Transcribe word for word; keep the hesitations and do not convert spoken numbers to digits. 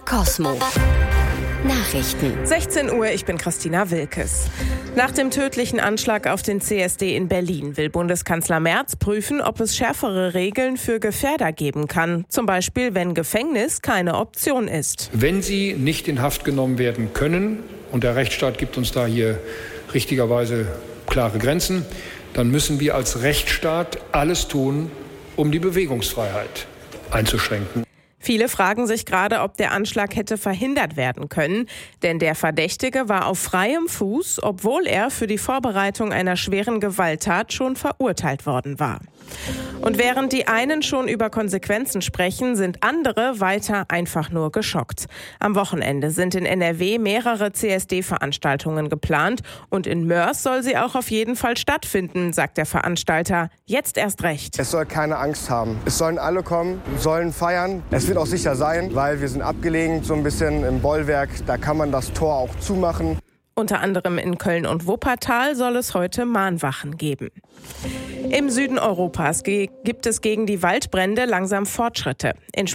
Kosmo Nachrichten. sechzehn Uhr, ich bin Christina Wilkes. Nach dem tödlichen Anschlag auf den C S D in Berlin will Bundeskanzler Merz prüfen, ob es schärfere Regeln für Gefährder geben kann. Zum Beispiel, wenn Gefängnis keine Option ist. Wenn sie nicht in Haft genommen werden können, und der Rechtsstaat gibt uns da hier richtigerweise klare Grenzen, dann müssen wir als Rechtsstaat alles tun, um die Bewegungsfreiheit einzuschränken. Viele fragen sich gerade, ob der Anschlag hätte verhindert werden können, denn der Verdächtige war auf freiem Fuß, obwohl er für die Vorbereitung einer schweren Gewalttat schon verurteilt worden war. Und während die einen schon über Konsequenzen sprechen, sind andere weiter einfach nur geschockt. Am Wochenende sind in N R W mehrere C S D-Veranstaltungen geplant und in Moers soll sie auch auf jeden Fall stattfinden, sagt der Veranstalter. Jetzt erst recht. Es soll keine Angst haben. Es sollen alle kommen, sollen feiern. Es wird auch sicher sein, weil wir sind abgelegen, so ein bisschen im Bollwerk. Da kann man das Tor auch zumachen. Unter anderem in Köln und Wuppertal soll es heute Mahnwachen geben. Im Süden Europas ge- gibt es gegen die Waldbrände langsam Fortschritte. In